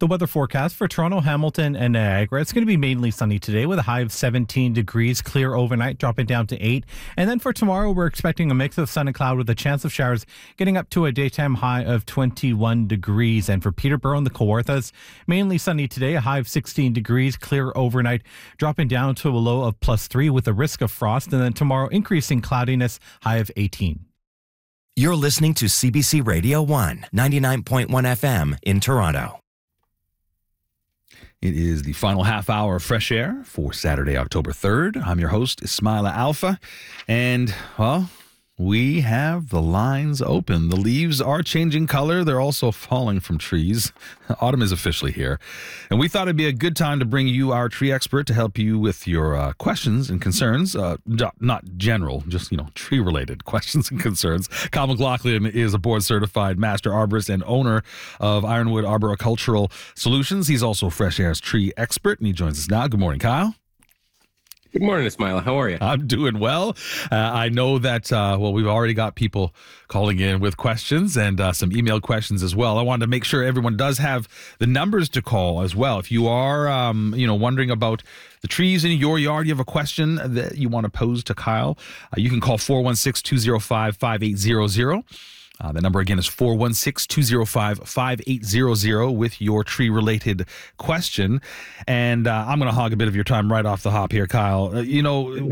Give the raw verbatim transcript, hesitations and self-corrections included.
The weather forecast for Toronto, Hamilton, and Niagara. It's going to be mainly sunny today with a high of seventeen degrees, clear overnight, dropping down to eight. And then for tomorrow, we're expecting a mix of sun and cloud with a chance of showers, getting up to a daytime high of twenty-one degrees. And for Peterborough and the Kawarthas, mainly sunny today, a high of sixteen degrees, clear overnight, dropping down to a low of plus three with a risk of frost. And then tomorrow, increasing cloudiness, high of eighteen. You're listening to C B C Radio one, ninety-nine point one F M in Toronto. It is the final half hour of Fresh Air for Saturday, October third. I'm your host, Ismaila Alfa. And, well, we have the lines open. The leaves are changing color. They're also falling from trees. Autumn is officially here. And we thought it'd be a good time to bring you our tree expert to help you with your uh, questions and concerns. Uh, not general, just, you know, tree-related questions and concerns. Kyle McLaughlin is a board-certified master arborist and owner of Ironwood Arboricultural Solutions. He's also Fresh Air's tree expert, and he joins us now. Good morning, Kyle. Good morning, Ismaila. How are you? I'm doing well. Uh, I know that, uh, well, we've already got people calling in with questions and uh, some email questions as well. I wanted to make sure everyone does have the numbers to call as well. If you are, um, you know, wondering about the trees in your yard, you have a question that you want to pose to Kyle, uh, you can call four one six, two zero five, five eight zero zero. Uh, the number again is four one six, two zero five, five eight zero zero with your tree-related question. And uh, I'm going to hog a bit of your time right off the hop here, Kyle. Uh, you know,